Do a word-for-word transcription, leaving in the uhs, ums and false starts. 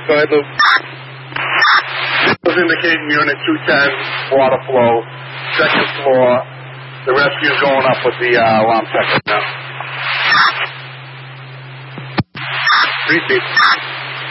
Go ahead, Lou. Was indicating unit two ten, water flow, second floor. The rescue's going up with the uh, alarm tech right now. Repeat.